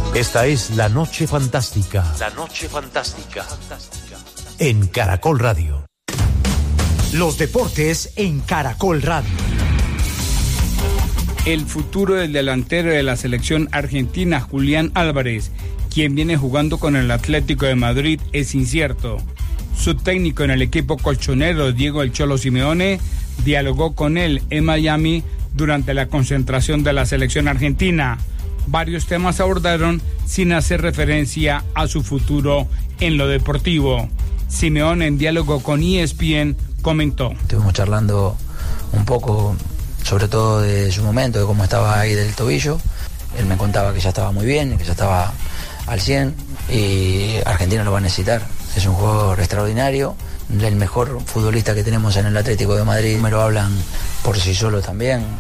Esta es La Noche Fantástica. La Noche Fantástica. En Caracol Radio. Los deportes en Caracol Radio. El futuro del delantero de la selección argentina, Julián Álvarez, quien viene jugando con el Atlético de Madrid, es incierto. Su técnico en el equipo colchonero, Diego El Cholo Simeone, dialogó con él en Miami durante la concentración de la selección argentina. Varios temas abordaron sin hacer referencia a su futuro en lo deportivo. Simeone, en diálogo con ESPN, comentó: estuvimos charlando un poco, sobre todo de su momento, de cómo estaba ahí del tobillo. Él me contaba que ya estaba muy bien, que ya estaba al 100 y Argentina lo va a necesitar. Es un jugador extraordinario, el mejor futbolista que tenemos en el Atlético de Madrid. Me lo hablan por sí solo también.